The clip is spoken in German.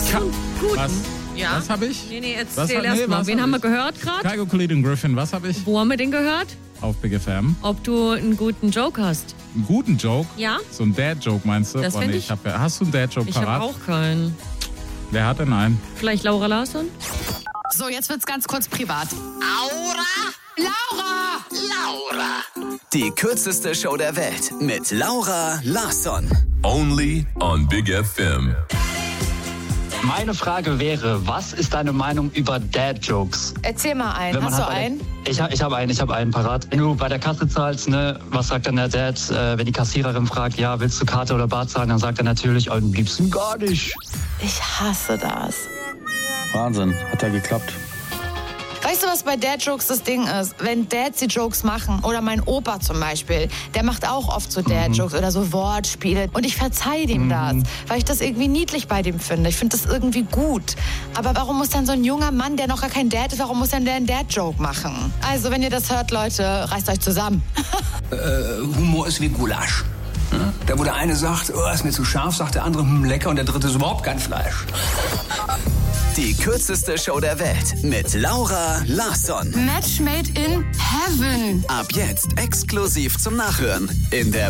du einen guten? Was? Ja. Was habe ich? Nee, erzähl erst mal. Wen haben wir gehört gerade? Kygo Colleen Griffin, was habe ich? Wo haben wir den gehört? Auf Big FM. Ob du einen guten Joke hast. Einen guten Joke? Ja. So ein Dad-Joke meinst du? Das Boah, find nee, ich. Hast du einen Dad-Joke Ich parat? habe auch keinen. Wer hat denn einen? Vielleicht Laura Larsson? So, jetzt wird's ganz kurz privat. Aura! Laura! Laura. Die kürzeste Show der Welt mit Laura Larsson. Only on Big FM. Meine Frage wäre, was ist deine Meinung über Dad-Jokes? Erzähl mal einen. Hast du einen? Ich habe einen parat. Wenn du bei der Kasse zahlst, ne, was sagt dann der Dad, wenn die Kassiererin fragt, ja, willst du Karte oder Bar zahlen, dann sagt er natürlich, am liebsten gar nicht. Ich hasse das. Wahnsinn, hat ja geklappt. Weißt du, was bei Dad-Jokes das Ding ist? Wenn Dads die Jokes machen, oder mein Opa zum Beispiel, der macht auch oft so Dad-Jokes oder so Wortspiele. Und ich verzeihe ihm das, weil ich das irgendwie niedlich bei dem finde. Ich finde das irgendwie gut. Aber warum muss dann so ein junger Mann, der noch gar kein Dad ist, warum muss dann der einen Dad-Joke machen? Also, wenn ihr das hört, Leute, reißt euch zusammen. Humor ist wie Gulasch. Ja? Da wo der eine sagt, oh, ist mir zu scharf, sagt der andere, lecker, und der dritte ist überhaupt kein Fleisch. Die kürzeste Show der Welt mit Laura Larsson. Match made in heaven. Ab jetzt exklusiv zum Nachhören in der